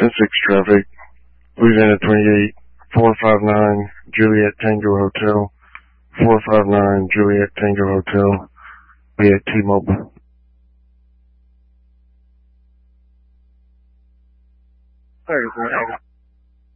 10-6 traffic, Louisiana 28, 459 Juliet Tango Hotel, 459 Juliet Tango Hotel, be at T-Mobile. Sorry,